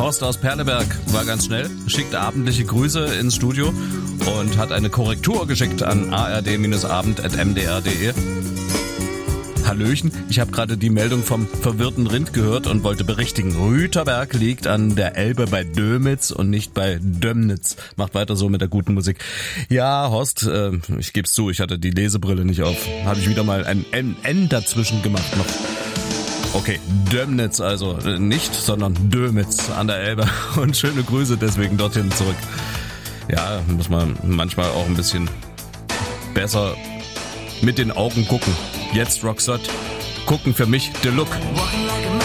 Horst aus Perleberg war ganz schnell, schickte abendliche Grüße ins Studio und hat eine Korrektur geschickt an ard-abend@mdr.de. Hallöchen, ich habe gerade die Meldung vom verwirrten Rind gehört und wollte berichtigen. Rüterberg liegt an der Elbe bei Dömitz und nicht bei Dömnitz. Macht weiter so mit der guten Musik. Ja, Horst, ich geb's zu, ich hatte die Lesebrille nicht auf. Habe ich wieder mal ein N dazwischen gemacht noch. Okay, Dömnitz also nicht, sondern Dömitz an der Elbe. Und schöne Grüße deswegen dorthin zurück. Ja, muss man manchmal auch ein bisschen besser mit den Augen gucken. Jetzt Roxette, gucken für mich The Look. Walking like